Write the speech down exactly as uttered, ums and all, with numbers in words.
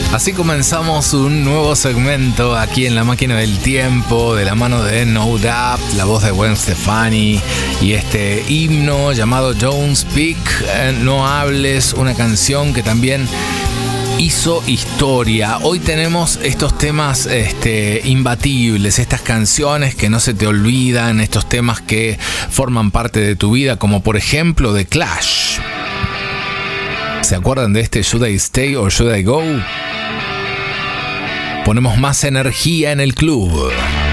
Así comenzamos un nuevo segmento aquí en La Máquina del Tiempo, de la mano de No Doubt, la voz de Gwen Stefani y este himno llamado Don't Speak, eh, No Hables, una canción que también hizo historia. Hoy tenemos estos temas este, imbatibles, estas canciones que no se te olvidan, estos temas que forman parte de tu vida, como por ejemplo The Clash. ¿Se acuerdan de este Should I Stay or Should I Go? Ponemos más energía en el club.